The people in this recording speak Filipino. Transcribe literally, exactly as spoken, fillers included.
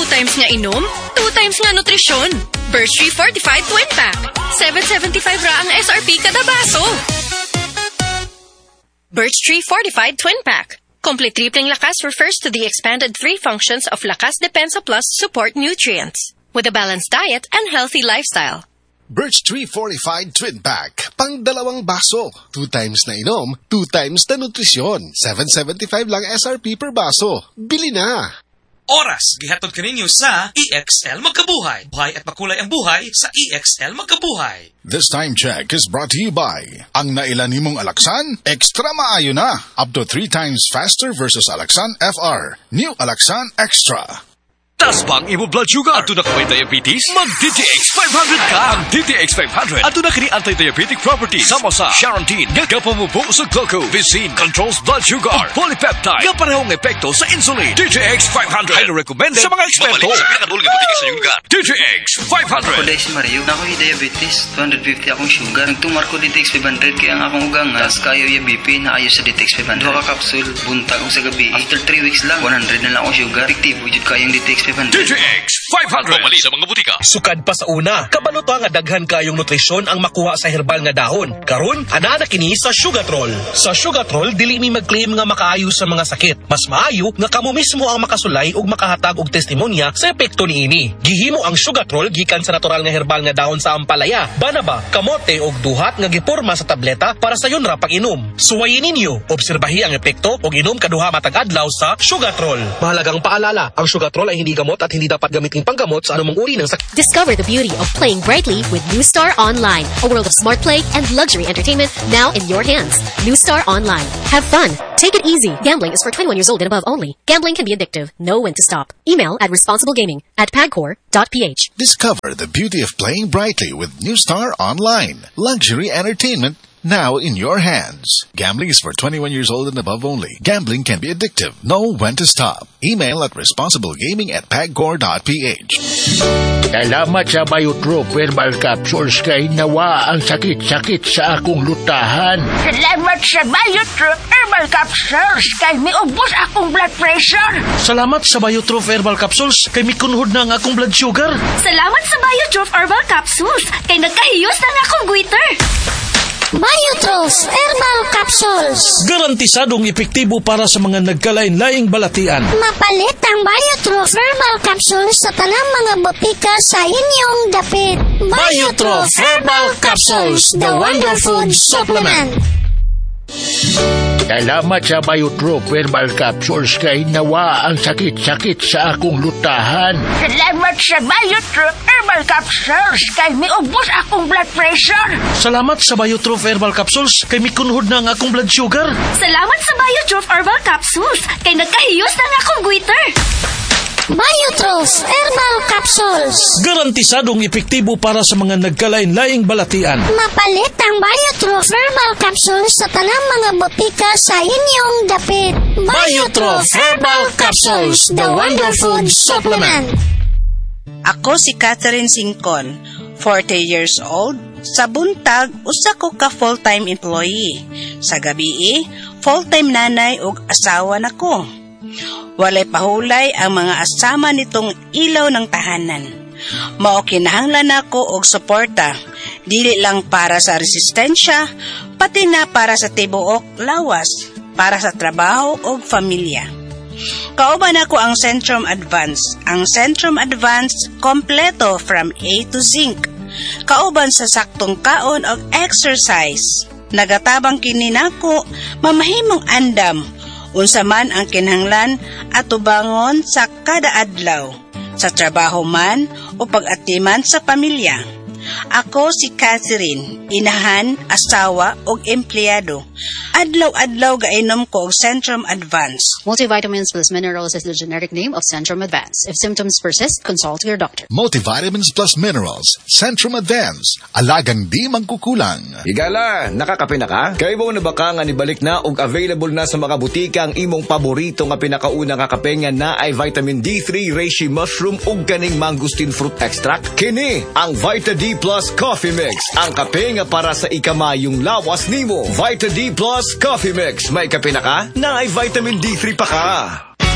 times nga inom, two times nga nutrisyon. Birch Tree Fortified Twin Pack. seven seventy-five ra ang S R P kada baso. Birch Tree Fortified Twin Pack. Complete tripling lakas refers to the expanded three functions of Lakas Depensa Plus support nutrients with a balanced diet and healthy lifestyle. Birch Tree Fortified Twin Pack. Pang dalawang baso. Two times na inom, two times na nutrisyon. seven seventy-five lang S R P per baso. Bili na! Oras, gihatod kaninyo sa E X L Magkabuhay. Buhay at makulay ang buhay sa E X L Magkabuhay. This time check is brought to you by ang nailan nimong Alaxan, extra maayo na. Up to three times faster versus Alaxan F R. New Alaxan Extra. Tas bang imo blood sugar? Ato na ka may diabetes? Mag-D T X five hundred ka! Ang D T X five hundred. Ato na kini anti-diabetic properties. Sama sa Charantin, gagapamubo sa gluco, Vicin, controls blood sugar, o polypeptide, gaparehong epekto sa insulin. D T X five hundred. Highly recommended sa mga eksperto. D T X five hundred. Ako dahil si Mario, na ako'y diabetes. two fifty akong sugar. Nagtumar ko D T X five hundred, kaya ang akong ugang as kayo yung B P na ayos sa D T X five hundred. Dua ka kapsul, buntag ko sa gabi. After three weeks lang, one hundred na lang akong sugar. Effective, wujud kayong D T X five hundred. D T X five hundred. Mamali sa mga butika. Sukad pa sa una, kabalo to nga daghan kayong nutrisyon ang makuha sa herbal nga dahon. Karon, ana na kini sa Sugatrol. Sa Sugatrol, dili mi mag-claim nga makaayo sa mga sakit. Mas maayo nga kamo mismo ang makasulay ug makahatag og testimonya sa epekto niini. Gihimo ang Sugatrol gikan sa natural nga herbal nga dahon sa ampalaya, banaba, kamote ug duhat nga giporma sa tableta para sa yun ra pag-inom. Suwayin ninyo, obserbahi ang epekto ug inom kaduha matag adlaw sa Sugatrol. Mahalagang paalala, ang Sugatrol ay hindi gamot at hindi dapat gamitin panggamot sa anumang uri ng sakit. Discover the beauty of playing brightly with New Star Online, a world of smart play and luxury entertainment now in your hands. New Star Online. Have fun. Take it easy. Gambling is for twenty-one years old and above only. Gambling can be addictive. Know when to stop. Email at responsiblegaming at pagcor dot p h. Discover the beauty of playing brightly with New Star Online. Luxury entertainment now in your hands. Gambling is for twenty-one years old and above only. Gambling can be addictive. Know when to stop. Email at responsiblegaming at pagcor dot p h. Salamat sa Biotrop Herbal Capsules kay nawa ang sakit-sakit sa akong lutahan. Salamat sa Biotrop Herbal Capsules kay miubos akong blood pressure. Salamat sa Biotrop Herbal Capsules kay mikunhod na ang akong blood sugar. Salamat sa Biotrop Herbal Capsules kay nagkahiyos na ang akong goiter. Biotros Herbal Capsules. Garantisadong epektibo para sa mga nagkalain-laing balatian. Mapalit ang Biotros Herbal Capsules sa tanang mga botika sa inyong dapit. Biotros Herbal Capsules, the Wonder Food Supplement. Salamat sa Biotrop Herbal Capsules kay nawa ang sakit-sakit sa akong lutahan. Salamat sa Biotrop Herbal Capsules kay miubos akong blood pressure. Salamat sa Biotrop Herbal Capsules kay mikunhod na ang akong blood sugar. Salamat sa Biotrop Herbal Capsules kay nagkahiyos na ang akong goiter. Biotros Herbal Capsules. Garantisadong epektibo para sa mga nagkalain-laing balatian. Mapalit ang Biotros Herbal Capsules sa tanang mga botika sa inyong dapit. Biotros Herbal Capsules, the Wonder Food Supplement. Ako si Catherine Singcon, forty years old. Sa buntag, usa ko ka full-time employee. Sa gabi, full-time nanay ug asawa nako. Walay pahulay ang mga asama nitong ilaw ng tahanan. Mao kinahanglan nako og suporta, dili lang para sa resistensya, pati na para sa tibuok lawas, para sa trabaho ug pamilya. Kauban ako ang Centrum Advance. Ang Centrum Advance kompleto from A to Zinc. Kauban sa saktong kaon ug exercise. Nagatabang kini nako mamahimong andam. Unsa man ang kinahanglan at tubangon sa kada adlaw, sa trabaho man o pag-atiman sa pamilya. Ako si Catherine, inahan, asawa o empleyado. Adlaw-adlaw gainom ko og Centrum Advance. Multivitamins plus minerals is the generic name of Centrum Advance. If symptoms persist, consult your doctor. Multivitamins plus minerals. Centrum Advance. Alagang di mangkukulang. Higala, nakakape na ka? Kaya mo na baka nga nibalik na og available na sa mga butika ang imong paborito nga pinakauna nga kape nga na ay vitamin D three, reishi mushroom ug ganing mangosteen fruit extract? Kini ang Vita D Plus Coffee Mix. Ang kape nga para sa ikamayong lawas nimo. Vita D Plus Coffee Mix. May kape na ka? Na ay vitamin D three pa ka.